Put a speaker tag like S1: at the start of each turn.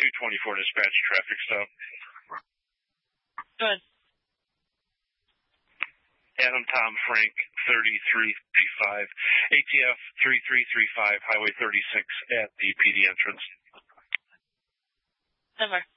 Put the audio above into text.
S1: 224 dispatch traffic stop.
S2: Good.
S1: Adam Tom Frank 3335, ATF 3335, Highway 36 at the PD entrance.
S2: Never.